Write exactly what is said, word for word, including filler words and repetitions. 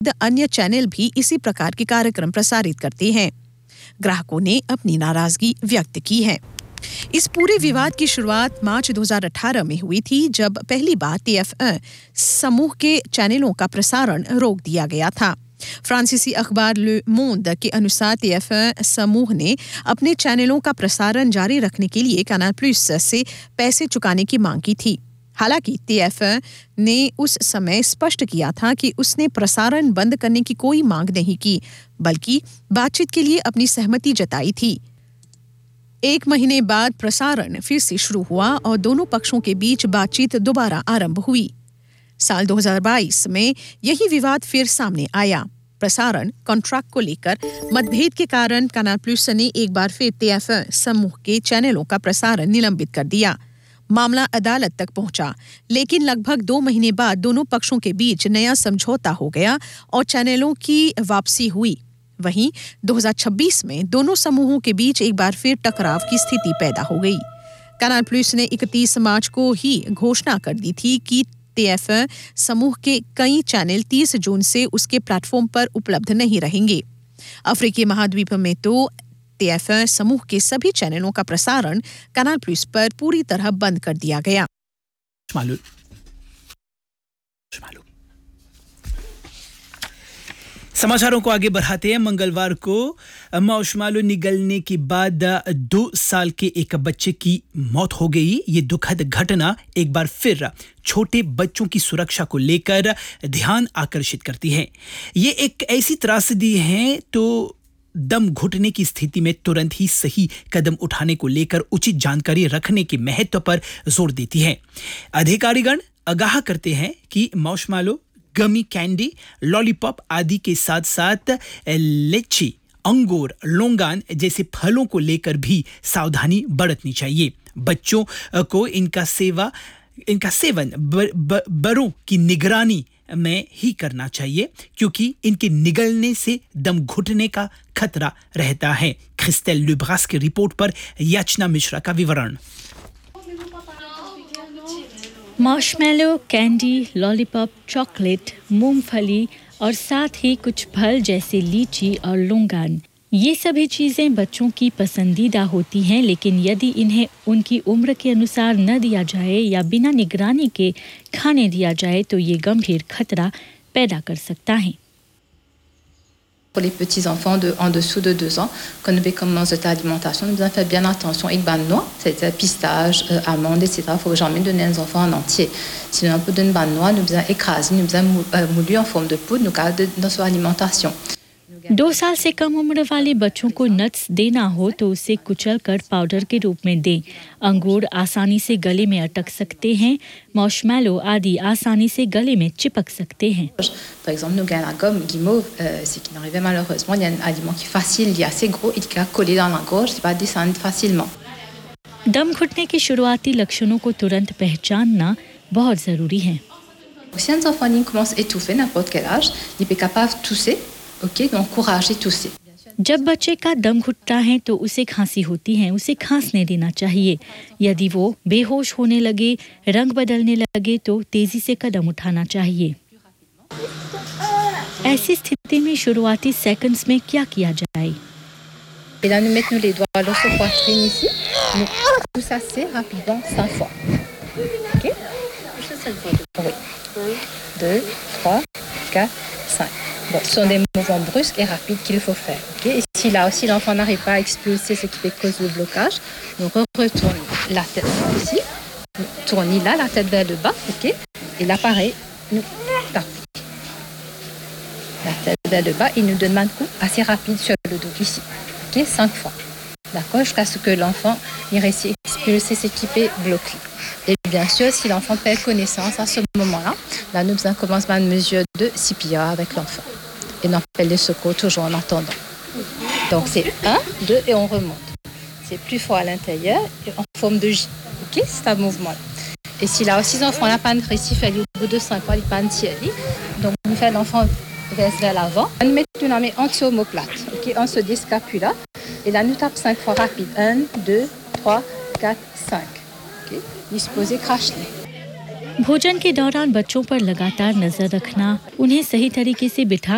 अन्य चैनल भी इसी प्रकार के कार्यक्रम प्रसारित करते हैं। ग्राहकों ने अपनी नाराजगी व्यक्त की है। इस पूरे विवाद की शुरुआत मार्च दो हज़ार अठारह में हुई थी, जब पहली बार टी एफ वन समूह के चैनलों का प्रसारण रोक दिया गया था। फ्रांसीसी अखबार ले मोंड के अनुसार टी एफ वन समूह ने अपने चैनलों का प्रसारण जारी रखने के लिए कैनाल प्लस से पैसे चुकाने की मांग की थी। हालांकि टी एफ वन ने उस समय स्पष्ट किया था कि उसने प्रसारण बंद करने की कोई मांग नहीं की, बल्कि बातचीत के लिए अपनी सहमति जताई थी। एक महीने बाद प्रसारण फिर से शुरू हुआ और दोनों पक्षों के बीच बातचीत दोबारा आरंभ हुई। साल दो हज़ार बाईस में यही विवाद फिर सामने आया। प्रसारण कॉन्ट्रैक्ट को लेकर मतभेद के कारण कैनाल प्लस ने एक बार फिर टी एफ वन समूह के चैनलों का प्रसारण निलंबित कर दिया। मामला अदालत तक पहुंचा, लेकिन लगभग दो महीने बाद दोनों पक्षों के बीच नया समझौता हो गया और चैनलों की वापसी हुई। वहीं दो हज़ार छब्बीस में दोनों समूहों के बीच एक बार फिर टकराव की स्थिति पैदा हो गई। कैनाल प्लस ने इकतीस मार्च को ही घोषणा कर दी थी कि टी एफ वन समूह के कई चैनल तीस जून से उसके प्लेटफॉर्म पर उपलब्ध नहीं रहेंगे। अफ्रीकी महाद्वीप में तो टी एफ वन समूह के सभी चैनलों का प्रसारण कैनाल प्लस पर पूरी तरह बंद कर दिया गया। समाचारों को आगे बढ़ाते हैं। मंगलवार को मार्शमैलो निगलने के बाद दो साल के एक बच्चे की मौत हो गई। ये दुखद घटना एक बार फिर छोटे बच्चों की सुरक्षा को लेकर ध्यान आकर्षित करती है। ये एक ऐसी त्रासदी है तो दम घुटने की स्थिति में तुरंत ही सही कदम उठाने को लेकर उचित जानकारी रखने के महत्व पर जोर देती है। अधिकारीगण आगाह करते हैं कि मार्शमैलो, गमी कैंडी, लॉलीपॉप आदि के साथ साथ लीची, अंगूर, लोंगान जैसे फलों को लेकर भी सावधानी बरतनी चाहिए। बच्चों को इनका सेवा इनका सेवन ब, ब, बड़ों की निगरानी में ही करना चाहिए, क्योंकि इनके निगलने से दम घुटने का खतरा रहता है। क्रिस्टेल लुब्रास की रिपोर्ट पर याचना मिश्रा का विवरण। मार्शमैलो, कैंडी, लॉलीपॉप, चॉकलेट, मूंगफली और साथ ही कुछ फल जैसे लीची और लोंगान, ये सभी चीज़ें बच्चों की पसंदीदा होती हैं, लेकिन यदि इन्हें उनकी उम्र के अनुसार न दिया जाए या बिना निगरानी के खाने दिया जाए तो ये गंभीर खतरा पैदा कर सकता है। Pour les petits enfants de, en dessous de deux ans, quand nous commençons cette alimentation, nous devons faire bien attention. Une bonne noix, c'est-à-dire pistache, euh, amandes, et cetera. Il ne faut jamais donner aux enfants en entier. Sinon, on peut donner une bonne noix, nous devons écraser, nous devons euh, moulu en forme de poudre, nous garder dans son alimentation. दो साल से कम उम्र वाले बच्चों को nuts देना हो तो उसे कुचल कर पाउडर के रूप में दें। अंगूर आसानी से गले में अटक सकते हैं। मार्शमैलो आदि आसानी से गले में चिपक सकते हैं। Par exemple, nous gagnons la gomme guimauve, euh, c'est qui n'arrivait malheureusement. Il y a un aliment qui est facile, il est assez gros, il est collé dans la gorge, il va descendre facilement. दम घुटने के शुरुआती लक्षणों को तुरंत पहचानना बहुत जरूरी है। Si un enfant commence à étouffer n'importe quel âge, il est capable de tousser. Okay, तो encourager tousser. जब बच्चे का दम घुटता है तो उसे खांसी होती है, उसे खांसने देना चाहिए। यदि वो बेहोश होने लगे, रंग बदलने लगे तो तेजी से कदम उठाना चाहिए। ऐसी स्थिति में शुरुआती सेकंड्स में क्या किया जाए? Et là, nous mettons les doigts dans sa poitrine ici. Nous poussons assez rapidement cinq fois. Ok? Poussez cinq fois. Oui. un, deux, trois, quatre, cinq. Bon, ce sont des mouvements brusques et rapides qu'il faut faire. Okay? Et si là aussi l'enfant n'arrive pas à expulser ce qui fait cause de blocage, nous retournons la tête ici, nous tournons là, la tête vers le bas, okay? Et là pareil, nous tapons. La tête vers le bas et nous donne un coup assez rapide sur le dos ici. Okay? Cinq fois. D'accord? Jusqu'à ce que l'enfant il réussisse à expulser ce qui fait bloquer. Et bien sûr, si l'enfant perd connaissance à ce moment-là, là nous faisons commencement une mesure de C P R avec l'enfant. Et on appelle les secours toujours en attendant. Donc c'est un, deux et on remonte. C'est plus fort à l'intérieur et en forme de J. Ok, c'est un mouvement. Et si là aussi l'enfant n'a pas réussi à faire au bout de cinq ans, il n'a pas tiré. Donc on fait l'enfant vers vers l'avant. On met une main anti-omoplate. Ok, on se discapula. Et là nous tape cinq fois rapide. Un, deux, trois, quatre, cinq. Ok, disposer crash. भोजन के दौरान बच्चों पर लगातार नजर रखना, उन्हें सही तरीके से बिठा